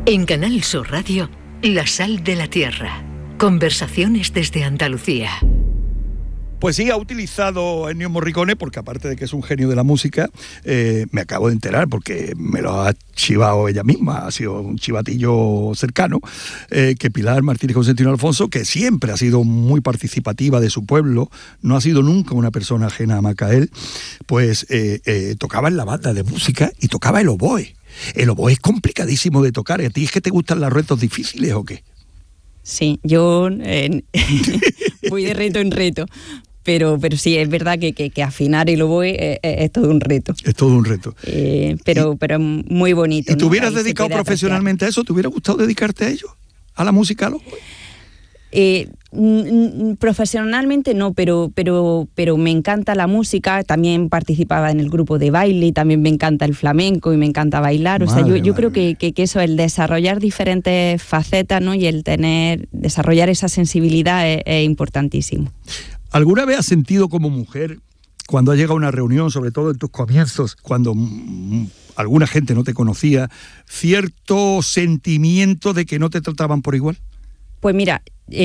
En Canal Sur Radio, La Sal de la Tierra. Conversaciones desde Andalucía. Pues sí, ha utilizado Ennio Morricone, porque aparte de que es un genio de la música, me acabo de enterar, porque me lo ha chivado ella misma, ha sido un chivatillo cercano, que Pilar Martínez Consentino Alfonso, que siempre ha sido muy participativa de su pueblo, no ha sido nunca una persona ajena a Macael, pues tocaba en la banda de música y tocaba el oboe. El oboe es complicadísimo de tocar. ¿A ti es que te gustan los retos difíciles o qué? Sí, yo voy de reto en reto. Pero sí, es verdad que afinar el oboe es todo un reto. Es todo un reto. Pero es muy bonito. ¿Y te hubieras Ahí dedicado profesionalmente a eso? ¿Te hubiera gustado dedicarte a ello? ¿A la música, al oboe? Profesionalmente no, pero me encanta la música. También participaba en el grupo de baile y también me encanta el flamenco y me encanta bailar. Yo creo que eso, el desarrollar diferentes facetas, ¿no? Y el desarrollar esa sensibilidad es importantísimo. ¿Alguna vez has sentido como mujer, cuando has llegado a una reunión, sobre todo en tus comienzos, cuando alguna gente no te conocía, cierto sentimiento de que no te trataban por igual? Pues mira,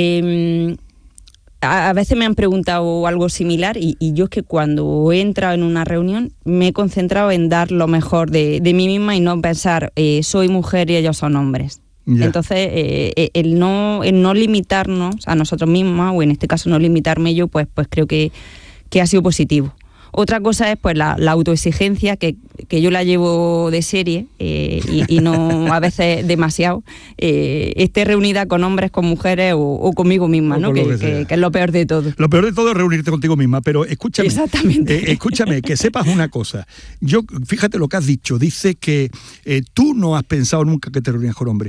a veces me han preguntado algo similar y yo es que cuando he entrado en una reunión me he concentrado en dar lo mejor de mí misma y no pensar soy mujer y ellos son hombres. Ya. Entonces, el no limitarnos a nosotros mismos, o en este caso no limitarme yo, pues creo que ha sido positivo. Otra cosa es pues la autoexigencia, que yo la llevo de serie y no a veces demasiado, esté reunida con hombres, con mujeres o conmigo misma, ¿no? Que es lo peor de todo. Lo peor de todo es reunirte contigo misma, pero escúchame. Exactamente. Escúchame, que sepas una cosa. Fíjate lo que has dicho, dice que tú no has pensado nunca que te reunías con hombres.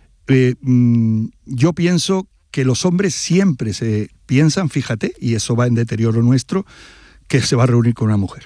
Yo pienso que los hombres siempre se piensan, fíjate, y eso va en deterioro nuestro, que se va a reunir con una mujer.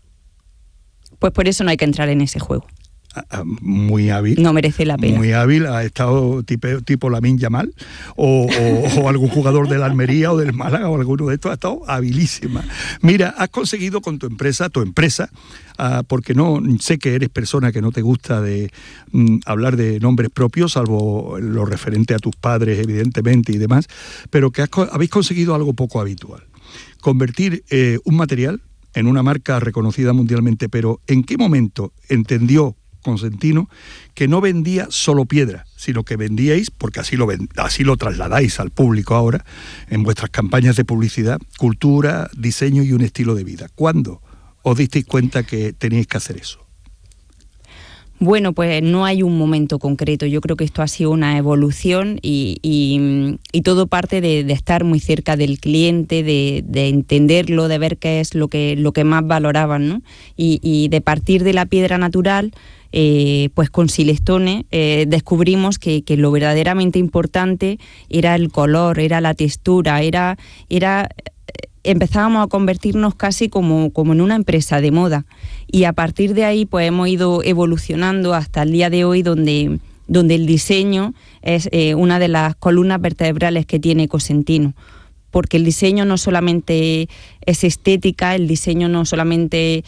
Pues por eso no hay que entrar en ese juego. Muy hábil. No merece la pena. Muy hábil, ha estado tipo Lamine Yamal o algún jugador de la Almería o del Málaga o alguno de estos, ha estado habilísima. Mira, has conseguido con tu empresa, porque no sé que eres persona que no te gusta de hablar de nombres propios, salvo lo referente a tus padres, evidentemente, y demás, pero que habéis conseguido algo poco habitual. Convertir un material en una marca reconocida mundialmente, pero ¿en qué momento entendió Consentino que no vendía solo piedra, sino que vendíais, porque así lo trasladáis al público ahora, en vuestras campañas de publicidad, cultura, diseño y un estilo de vida? ¿Cuándo os disteis cuenta que teníais que hacer eso? Bueno, pues no hay un momento concreto. Yo creo que esto ha sido una evolución y todo parte de estar muy cerca del cliente, de entenderlo, de ver qué es lo que más valoraban, ¿no? Y de partir de la piedra natural, pues con Silestone descubrimos que lo verdaderamente importante era el color, era la textura, empezábamos a convertirnos casi como en una empresa de moda, y a partir de ahí pues hemos ido evolucionando hasta el día de hoy, donde el diseño es una de las columnas vertebrales que tiene Consentino, porque el diseño no solamente es estética, el diseño no solamente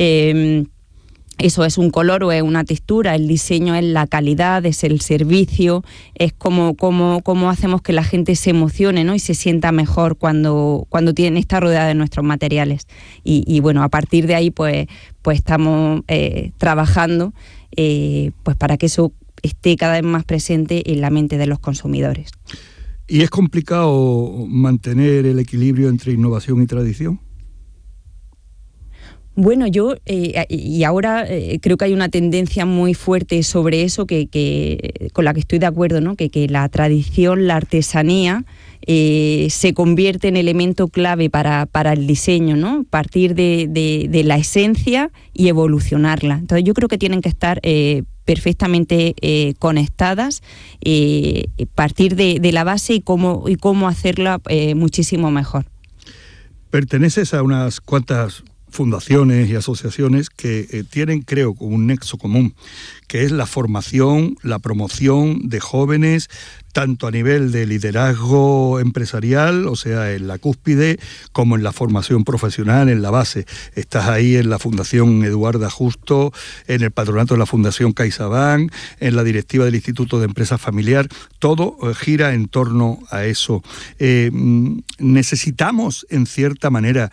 eso es un color o es una textura, el diseño es la calidad, es el servicio, es cómo hacemos que la gente se emocione, ¿no? Y se sienta mejor cuando está rodeada de nuestros materiales. Y bueno, a partir de ahí pues estamos trabajando pues para que eso esté cada vez más presente en la mente de los consumidores. ¿Y es complicado mantener el equilibrio entre innovación y tradición? Bueno, yo y ahora creo que hay una tendencia muy fuerte sobre eso que con la que estoy de acuerdo, ¿no? Que la tradición, la artesanía se convierte en elemento clave para el diseño, ¿no? Partir de la esencia y evolucionarla. Entonces yo creo que tienen que estar perfectamente conectadas, partir de la base y cómo hacerla muchísimo mejor. Perteneces a unas cuantas fundaciones y asociaciones que tienen, creo, un nexo común, que es la formación, la promoción de jóvenes, tanto a nivel de liderazgo empresarial, o sea, en la cúspide, como en la formación profesional, en la base. Estás ahí en la Fundación Eduarda Justo, en el patronato de la Fundación CaixaBank, en la directiva del Instituto de Empresa Familiar. Todo gira en torno a eso. Necesitamos, en cierta manera,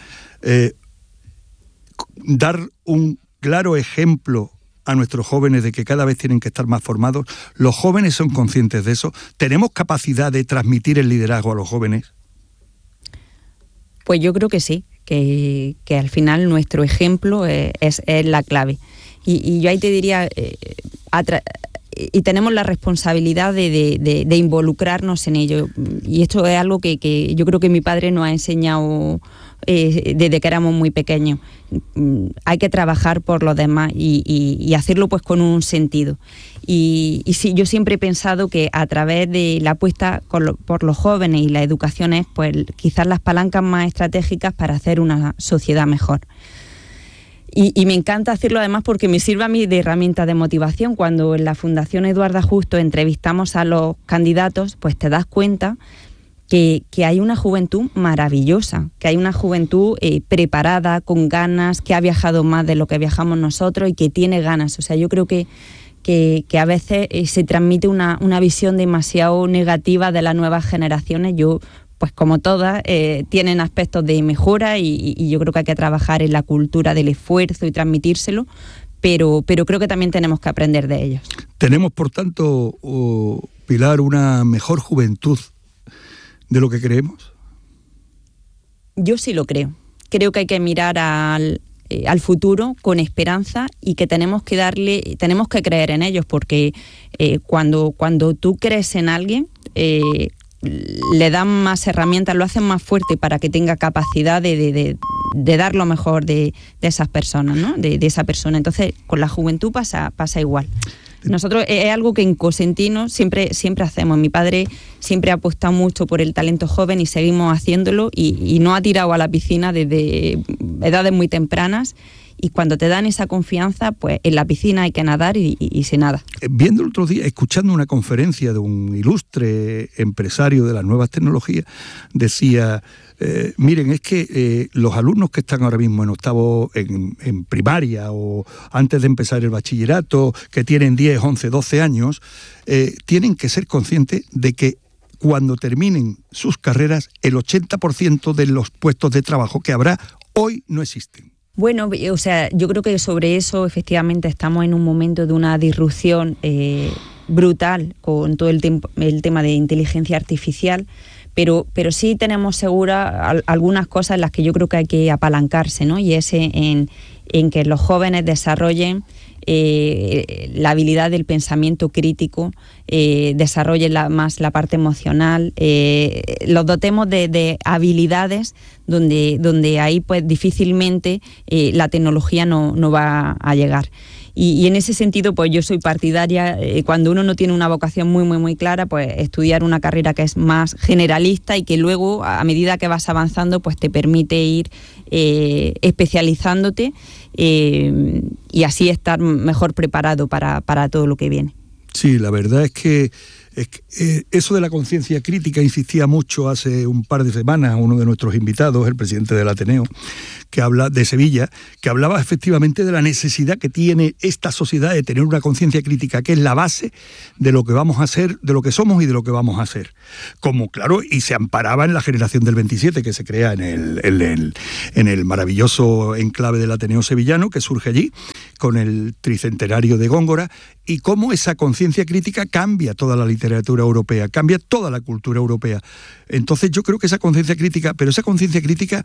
dar un claro ejemplo a nuestros jóvenes de que cada vez tienen que estar más formados. ¿Los jóvenes son conscientes de eso? ¿Tenemos capacidad de transmitir el liderazgo a los jóvenes? Pues yo creo que sí, que al final nuestro ejemplo es la clave. Y yo ahí te diría, y tenemos la responsabilidad de involucrarnos en ello. Y esto es algo que yo creo que mi padre nos ha enseñado desde que éramos muy pequeños. Hay que trabajar por los demás y hacerlo pues con un sentido. Y sí, yo siempre he pensado que a través de la apuesta por los jóvenes y la educación es pues quizás las palancas más estratégicas para hacer una sociedad mejor. Y me encanta hacerlo además porque me sirve a mí de herramienta de motivación. Cuando en la Fundación Eduarda Justo entrevistamos a los candidatos, pues te das cuenta que hay una juventud maravillosa, que hay una juventud preparada, con ganas, que ha viajado más de lo que viajamos nosotros y que tiene ganas. O sea, yo creo que a veces se transmite una visión demasiado negativa de las nuevas generaciones. Yo, pues como todas, tienen aspectos de mejora y yo creo que hay que trabajar en la cultura del esfuerzo y transmitírselo, pero creo que también tenemos que aprender de ellos. Tenemos, por tanto, Pilar, una mejor juventud de lo que creemos. Yo sí lo creo. Creo que hay que mirar al futuro con esperanza y que tenemos que creer en ellos, porque cuando tú crees en alguien, le dan más herramientas, lo hacen más fuerte para que tenga capacidad de dar lo mejor de esas personas, ¿no? De esa persona. Entonces, con la juventud pasa igual. Nosotros es algo que en Cosentino siempre hacemos. Mi padre siempre ha apostado mucho por el talento joven y seguimos haciéndolo y nos ha tirado a la piscina desde edades muy tempranas. Y cuando te dan esa confianza, pues en la piscina hay que nadar y se nada. Viendo el otro día, escuchando una conferencia de un ilustre empresario de las nuevas tecnologías, decía, miren, es que los alumnos que están ahora mismo en octavo, en primaria o antes de empezar el bachillerato, que tienen 10, 11, 12 años, tienen que ser conscientes de que cuando terminen sus carreras, el 80% de los puestos de trabajo que habrá hoy no existen. Bueno, o sea, yo creo que sobre eso efectivamente estamos en un momento de una disrupción brutal con todo el tema de inteligencia artificial, pero sí tenemos seguras algunas cosas en las que yo creo que hay que apalancarse, ¿no? Y es en que los jóvenes desarrollen la habilidad del pensamiento crítico, desarrollen más la parte emocional, los dotemos de habilidades donde ahí pues difícilmente la tecnología no va a llegar. Y en ese sentido, pues yo soy partidaria, cuando uno no tiene una vocación muy, muy, muy clara, pues estudiar una carrera que es más generalista y que luego, a medida que vas avanzando, pues te permite ir especializándote y así estar mejor preparado para todo lo que viene. Sí, la verdad es que eso de la conciencia crítica insistía mucho hace un par de semanas uno de nuestros invitados, el presidente del Ateneo, que habla de Sevilla, que hablaba efectivamente de la necesidad que tiene esta sociedad de tener una conciencia crítica, que es la base de lo que vamos a hacer, de lo que somos y de lo que vamos a hacer. Como claro, y se amparaba en la generación del 27 que se crea en el maravilloso enclave del Ateneo sevillano, que surge allí, con el tricentenario de Góngora, y cómo esa conciencia crítica cambia toda la literatura europea, cambia toda la cultura europea. Entonces yo creo que esa conciencia crítica, pero esa conciencia crítica,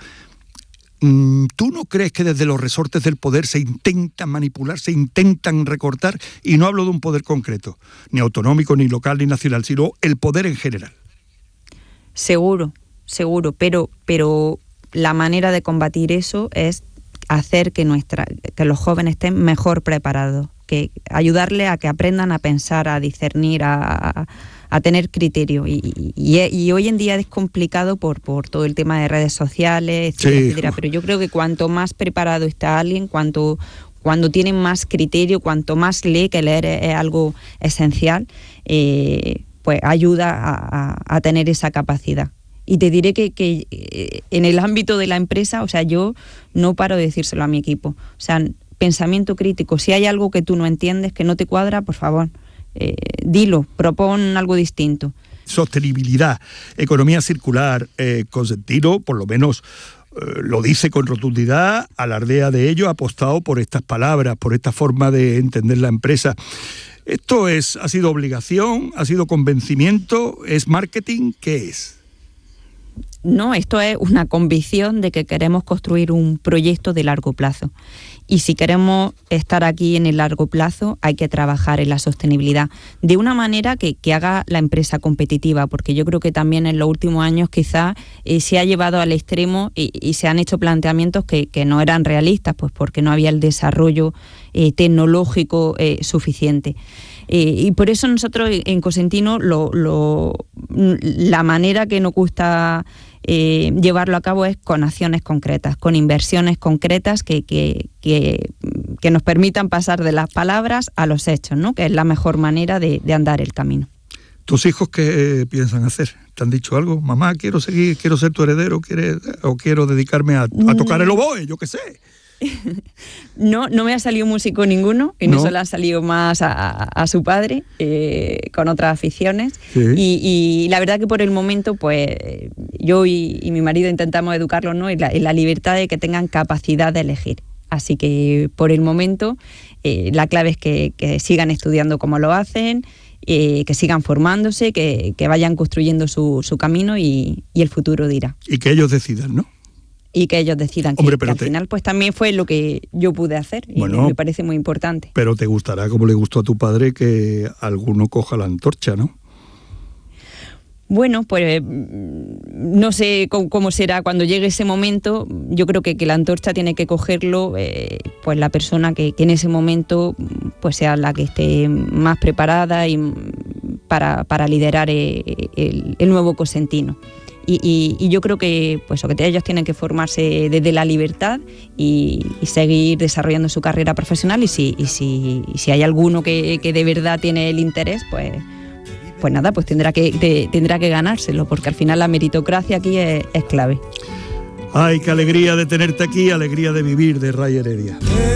¿tú no crees que desde los resortes del poder se intentan manipular, se intentan recortar? Y no hablo de un poder concreto, ni autonómico, ni local, ni nacional, sino el poder en general. Seguro, pero la manera de combatir eso es hacer que los jóvenes estén mejor preparados, que ayudarle a que aprendan a pensar, a discernir, a tener criterio. Y hoy en día es complicado por todo el tema de redes sociales, etcétera, sí, etcétera. Pero yo creo que cuanto más preparado está alguien, cuando tiene más criterio, cuanto más lee, que leer es algo esencial, pues ayuda a tener esa capacidad. Y te diré que en el ámbito de la empresa, o sea, yo no paro de decírselo a mi equipo. O sea, pensamiento crítico. Si hay algo que tú no entiendes, que no te cuadra, por favor, dilo, propon algo distinto. Sostenibilidad, economía circular, Consentino, por lo menos lo dice con rotundidad, alardea de ello, ha apostado por estas palabras, por esta forma de entender la empresa. ¿Esto ha sido obligación, ha sido convencimiento, es marketing? ¿Qué es? No, esto es una convicción de que queremos construir un proyecto de largo plazo. Y si queremos estar aquí en el largo plazo, hay que trabajar en la sostenibilidad de una manera que haga la empresa competitiva, porque yo creo que también en los últimos años quizás se ha llevado al extremo y se han hecho planteamientos que no eran realistas, pues porque no había el desarrollo tecnológico suficiente. Y por eso nosotros en Consentino la manera que nos gusta llevarlo a cabo es con acciones concretas, con inversiones concretas que nos permitan pasar de las palabras a los hechos, ¿no? Que es la mejor manera de andar el camino. ¿Tus hijos qué piensan hacer? ¿Te han dicho algo? Mamá, quiero ser tu heredero, o quiero dedicarme a tocar el oboe, yo qué sé. No me ha salido músico ninguno, y no solo ha salido más a su padre, con otras aficiones. Sí. Y la verdad que por el momento, pues yo y mi marido intentamos educarlos, ¿no? en la libertad de que tengan capacidad de elegir. Así que por el momento la clave es que sigan estudiando como lo hacen, que sigan formándose, que vayan construyendo su camino y el futuro dirá. Y que ellos decidan, ¿no? Y que ellos decidan. Hombre, que al final pues también fue lo que yo pude hacer, y me parece muy importante. Pero te gustará, como le gustó a tu padre, que alguno coja la antorcha, ¿no? Bueno, pues no sé cómo será cuando llegue ese momento. Yo creo que la antorcha tiene que cogerlo pues la persona que en ese momento pues sea la que esté más preparada y para liderar el nuevo Consentino. Y yo creo que pues que ellos tienen que formarse desde la libertad y seguir desarrollando su carrera profesional, y si hay alguno que de verdad tiene el interés, pues nada, pues tendrá que ganárselo, porque al final la meritocracia aquí es clave. Ay, qué alegría de tenerte aquí, alegría de vivir de Ray Heredia.